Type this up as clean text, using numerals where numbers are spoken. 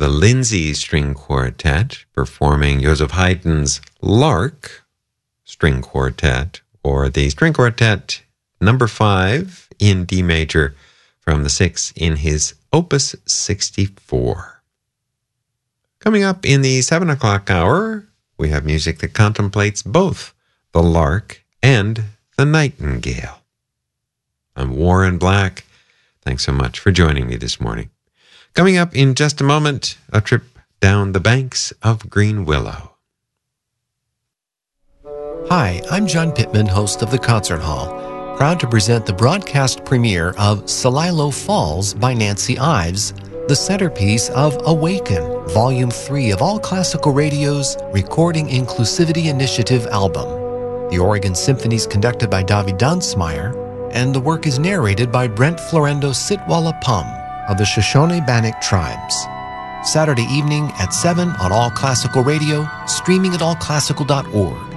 the Lindsay String Quartet performing Joseph Haydn's Lark String Quartet, or the String Quartet number 5 in D major from the 6 in his Opus 64. Coming up in the 7 o'clock hour, we have music that contemplates both the lark and the nightingale. I'm Warren Black. Thanks so much for joining me this morning. Coming up in just a moment, a trip down the banks of Green Willow. Hi, I'm John Pittman, host of The Concert Hall, proud to present the broadcast premiere of Celilo Falls by Nancy Ives, the centerpiece of Awaken, Volume 3 of All Classical Radio's Recording Inclusivity Initiative album. The Oregon Symphony is conducted by David Dunsmeyer, and the work is narrated by Brent Florendo Sitwalla Pum of the Shoshone Bannock Tribes. Saturday evening at 7 on All Classical Radio, streaming at allclassical.org.